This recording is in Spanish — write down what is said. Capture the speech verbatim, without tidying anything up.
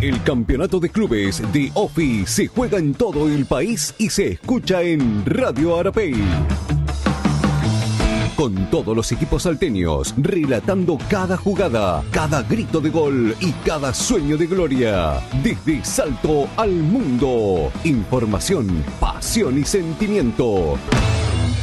El campeonato de clubes de OFI se juega en todo el país y se escucha en Radio Arapey. Con todos los equipos salteños, relatando cada jugada, cada grito de gol y cada sueño de gloria. Desde Salto al mundo. Información, pasión y sentimiento.